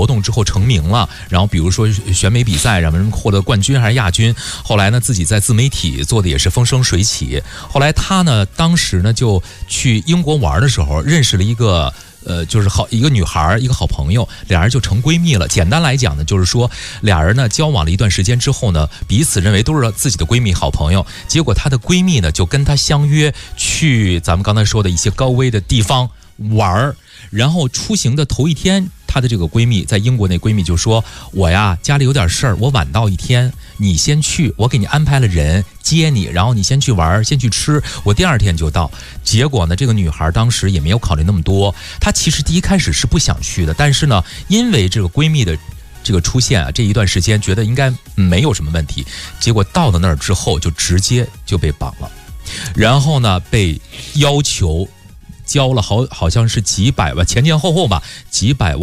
活动之后成名了，然后比如说选美比赛，然后获得冠军还是亚军。后来呢，自己在自媒体做的也是风生水起。后来他呢，当时呢就去英国玩的时候，认识了一个就是一个女孩，一个好朋友，俩人就成闺蜜了。简单来讲呢，就是说俩人呢交往了一段时间之后呢，彼此认为都是自己的闺蜜好朋友。结果她的闺蜜呢就跟她相约去咱们刚才说的一些高危的地方玩儿。然后出行的头一天，她的这个闺蜜在英国那闺蜜就说：“我呀家里有点事儿，我晚到一天，你先去，我给你安排了人接你，然后你先去玩，先去吃，我第二天就到。”结果呢，这个女孩当时也没有考虑那么多，她其实第一开始是不想去的，但是呢，因为这个闺蜜的这个出现啊，这一段时间觉得应该没有什么问题，结果到了那儿之后就直接就被绑了，然后呢被要求交了好像是几百万，前前后后吧，几百万